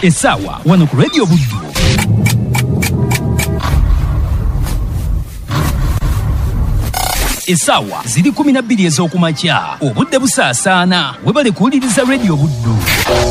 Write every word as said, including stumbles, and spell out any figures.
essaawa wano ku Radio Buddu. Essaawa ziri kumi na bbiri ez'okumakya, obudde busaasaana, webale kuwuliriza Radio Buddu.